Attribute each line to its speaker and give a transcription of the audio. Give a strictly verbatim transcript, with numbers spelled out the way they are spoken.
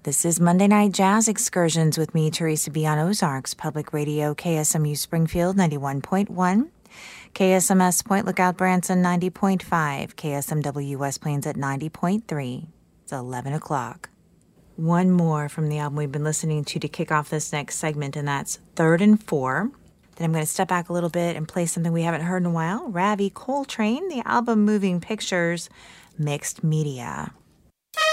Speaker 1: This is Monday Night Jazz Excursions with me, Teresa B. on Ozarks Public Radio, K S M U Springfield ninety-one point one, K S M S Point Lookout Branson ninety point five, K S M W West Plains at ninety point three. It's eleven o'clock. One more from the album we've been listening to to kick off this next segment, and that's Third and Four. Then I'm going to step back a little bit and play something we haven't heard in a while, Ravi Coltrane, the album Moving Pictures, Mixed Media.